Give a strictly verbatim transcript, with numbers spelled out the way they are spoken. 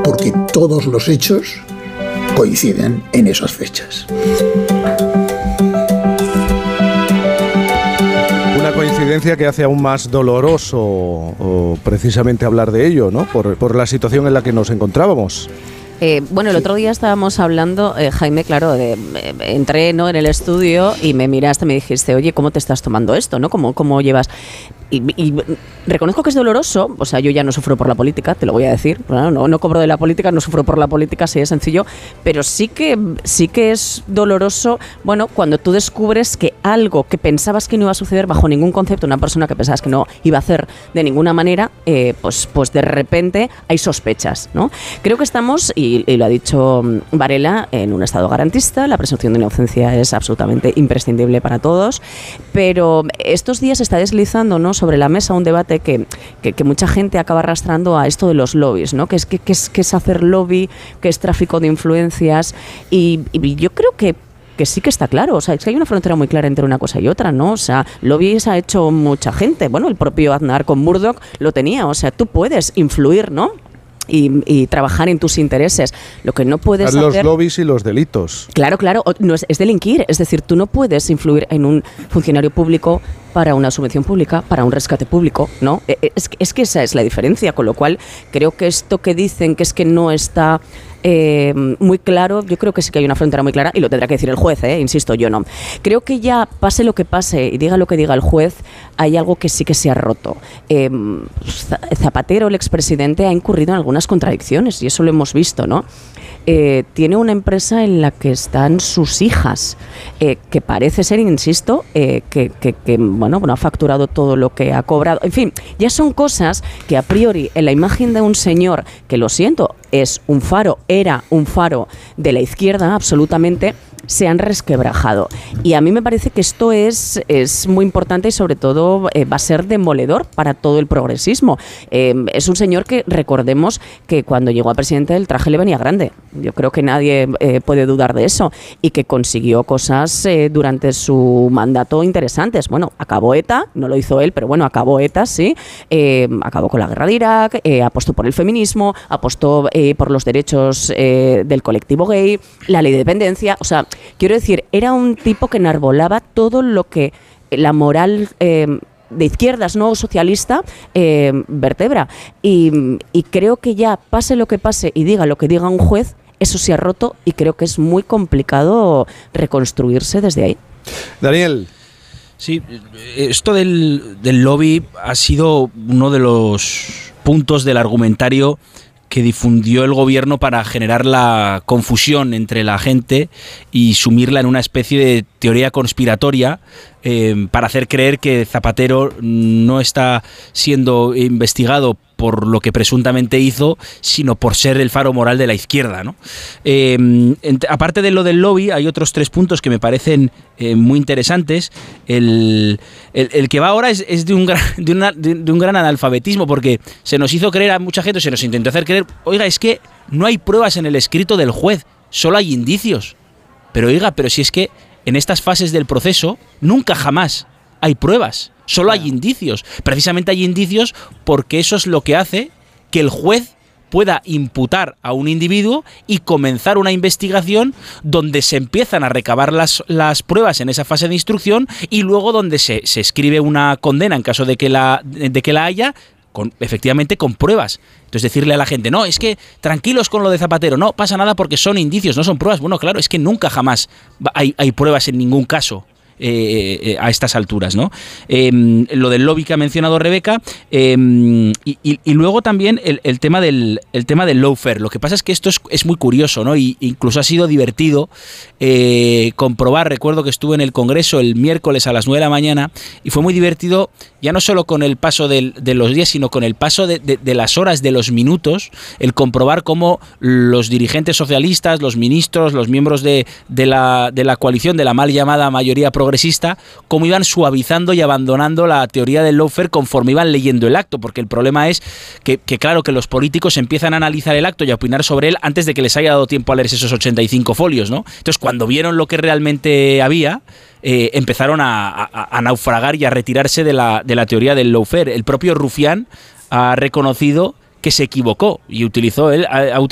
porque todos los hechos coinciden en esas fechas. Una coincidencia que hace aún más doloroso o, precisamente hablar de ello, ¿no? Por, por la situación en la que nos encontrábamos. Eh, bueno, el otro día estábamos hablando, eh, Jaime, claro, de, eh, entré, ¿no?, en el estudio y me miraste y me dijiste, oye, ¿cómo te estás tomando esto, no? ¿Cómo, cómo llevas...? Y, y reconozco que es doloroso, o sea, yo ya no sufro por la política, te lo voy a decir, bueno, no, no cobro de la política, no sufro por la política, así de sencillo, pero sí que, sí que es doloroso, bueno, cuando tú descubres que algo que pensabas que no iba a suceder bajo ningún concepto, una persona que pensabas que no iba a hacer de ninguna manera, eh, pues, pues de repente hay sospechas, ¿no? Creo que estamos, y, y lo ha dicho Varela, en un estado garantista, la presunción de inocencia es absolutamente imprescindible para todos, pero estos días se está deslizando, ¿no?, sobre la mesa un debate que, que, que mucha gente acaba arrastrando a esto de los lobbies, ¿no? Que es, que, que es, que es hacer lobby, que es tráfico de influencias, y, y yo creo que que sí que está claro, o sea, es que hay una frontera muy clara entre una cosa y otra, ¿no? O sea, lobbies ha hecho mucha gente, bueno, el propio Aznar con Murdoch lo tenía, o sea, tú puedes influir, ¿no?, Y, y trabajar en tus intereses. Lo que no puedes los hacer... Los lobbies y los delitos. Claro, claro, no es, es delinquir. Es decir, tú no puedes influir en un funcionario público para una subvención pública, para un rescate público, ¿no? Es, es que esa es la diferencia, con lo cual creo que esto que dicen que es que no está... Eh, muy claro, yo creo que sí que hay una frontera muy clara y lo tendrá que decir el juez, eh, insisto, yo no. Creo que ya pase lo que pase y diga lo que diga el juez, hay algo que sí que se ha roto. Eh, Zapatero, el expresidente, ha incurrido en algunas contradicciones y eso lo hemos visto, ¿no? Eh, tiene una empresa en la que están sus hijas, eh, que parece ser, insisto, eh, que, que, que bueno, bueno, ha facturado todo lo que ha cobrado. En fin, ya son cosas que a priori en la imagen de un señor, que lo siento, es un faro, era un faro de la izquierda absolutamente, se han resquebrajado. Y a mí me parece que esto es, es muy importante y sobre todo eh, va a ser demoledor para todo el progresismo. Eh, es un señor que recordemos que cuando llegó a presidente el traje le venía grande. Yo creo que nadie eh, puede dudar de eso. Y que consiguió cosas eh, durante su mandato interesantes. Bueno, acabó ETA, no lo hizo él, pero bueno, acabó ETA, sí. Eh, acabó con la guerra de Irak, eh, apostó por el feminismo, apostó eh, por los derechos eh, del colectivo gay, la ley de dependencia, o sea, quiero decir, era un tipo que enarbolaba todo lo que la moral eh, de izquierdas, no socialista, eh, vertebra. Y, y creo que ya, pase lo que pase y diga lo que diga un juez, eso se ha roto y creo que es muy complicado reconstruirse desde ahí. Daniel. Sí, esto del, del lobby ha sido uno de los puntos del argumentario que difundió el gobierno para generar la confusión entre la gente y sumirla en una especie de teoría conspiratoria eh, para hacer creer que Zapatero no está siendo investigado por lo que presuntamente hizo, sino por ser el faro moral de la izquierda, ¿no? Eh, ent- aparte de lo del lobby, hay otros tres puntos que me parecen eh, muy interesantes. El, el, el que va ahora es, es de, un gran, de, una, de, de un gran analfabetismo, porque se nos hizo creer a mucha gente, se nos intentó hacer creer, oiga, es que no hay pruebas en el escrito del juez, solo hay indicios. Pero oiga, pero si es que en estas fases del proceso nunca jamás hay pruebas. Solo hay indicios. Precisamente hay indicios porque eso es lo que hace que el juez pueda imputar a un individuo y comenzar una investigación donde se empiezan a recabar las, las pruebas en esa fase de instrucción y luego donde se, se escribe una condena en caso de que la, de que la haya, con, efectivamente con pruebas. Entonces decirle a la gente, no, es que tranquilos con lo de Zapatero, no pasa nada porque son indicios, no son pruebas. Bueno, claro, es que nunca jamás hay, hay pruebas en ningún caso. Eh, eh, a estas alturas, ¿no? Eh, lo del lobby que ha mencionado Rebeca eh, y, y, y luego también el, el tema del el tema del lawfare. Lo que pasa es que esto es, es muy curioso, ¿no? Y incluso ha sido divertido eh, comprobar. Recuerdo que estuve en el Congreso el miércoles a las nueve de la mañana y fue muy divertido, ya no solo con el paso del, de los días, sino con el paso de, de, de las horas, de los minutos, el comprobar cómo los dirigentes socialistas, los ministros, los miembros de, de, la, de la coalición, de la mal llamada mayoría progresista, progresista, cómo iban suavizando y abandonando la teoría del lawfare conforme iban leyendo el acto, porque el problema es que, que claro, que los políticos empiezan a analizar el acto y a opinar sobre él antes de que les haya dado tiempo a leer esos ochenta y cinco folios, ¿no? Entonces, cuando vieron lo que realmente había, eh, empezaron a, a, a naufragar y a retirarse de la, de la teoría del lawfare. El propio Rufián ha reconocido que se equivocó y utilizó él ha, ha utilizado